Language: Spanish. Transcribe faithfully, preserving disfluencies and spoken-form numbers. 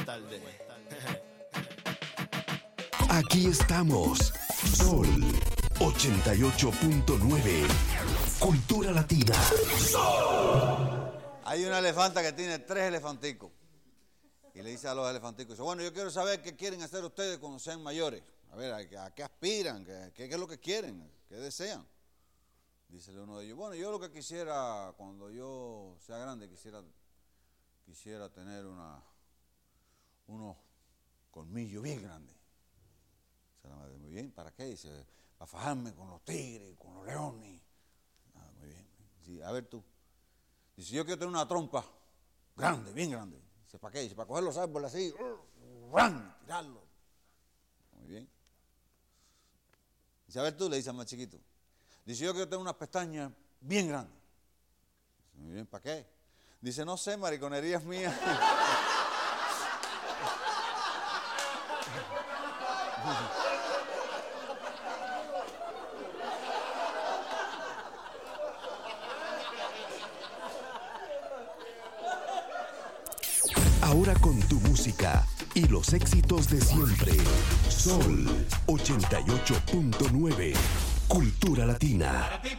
Aquí estamos. Sol ochenta y ocho punto nueve. Cultura Latina. Hay una elefanta que tiene tres elefanticos. Y le dice a los elefanticos, dice, bueno, yo quiero saber qué quieren hacer ustedes cuando sean mayores. A ver, ¿a, a qué aspiran? ¿Qué, qué, ¿Qué es lo que quieren? ¿Qué desean? Dice uno de ellos, bueno, yo lo que quisiera, cuando yo sea grande, quisiera, quisiera tener una, unos colmillos bien grandes. Dice la madre, muy bien, ¿para qué? Dice, para fajarme con los tigres, con los leones. Ah, muy bien. Dice, a ver tú. Dice, yo quiero tener una trompa grande, bien grande. Dice, ¿para qué? Dice, para coger los árboles así, ¡ran! Tirarlos. Muy bien. Dice, a ver tú, le dice al más chiquito. Dice, yo quiero tener unas pestañas bien grandes. Dice, muy bien, ¿para qué? Dice, no sé, mariconerías mías. Ahora con tu música y los éxitos de siempre. Sol ochenta y ocho punto nueve. Cultura Latina.